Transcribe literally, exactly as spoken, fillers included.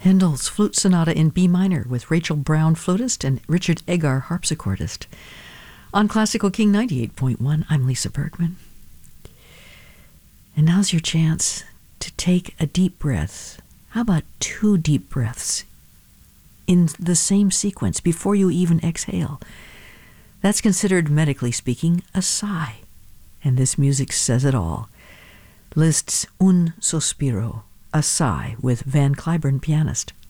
Handel's Flute Sonata in B minor with Rachel Brown, flutist, and Richard Egar, harpsichordist. On Classical King ninety-eight point one, I'm Lisa Bergman. And now's your chance to take a deep breath. How about two deep breaths in the same sequence before you even exhale? That's considered, medically speaking, a sigh. And this music says it all. Liszt's Un Sospiro, a sigh, with Van Cliburn, pianist.